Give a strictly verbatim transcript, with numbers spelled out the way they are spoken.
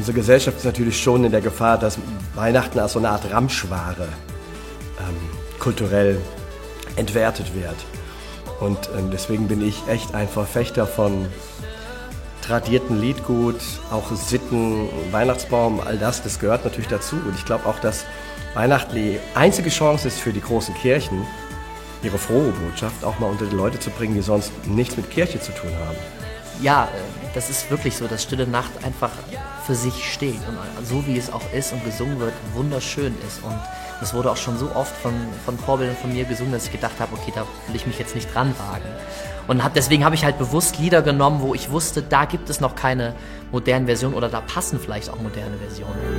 Unsere Gesellschaft ist natürlich schon in der Gefahr, dass Weihnachten als so eine Art Ramschware ähm, kulturell entwertet wird. Und ähm, deswegen bin ich echt ein Verfechter von tradierten Liedgut, auch Sitten, Weihnachtsbaum, all das, das gehört natürlich dazu. Und ich glaube auch, dass Weihnachten die einzige Chance ist für die großen Kirchen, ihre frohe Botschaft auch mal unter die Leute zu bringen, die sonst nichts mit Kirche zu tun haben. Ja, das ist wirklich so, dass Stille Nacht einfach für sich steht und so wie es auch ist und gesungen wird, wunderschön ist. Und das wurde auch schon so oft von, von Vorbildern von mir gesungen, dass ich gedacht habe, okay, da will ich mich jetzt nicht dran wagen. Und hab, deswegen habe ich halt bewusst Lieder genommen, wo ich wusste, da gibt es noch keine modernen Versionen oder da passen vielleicht auch moderne Versionen.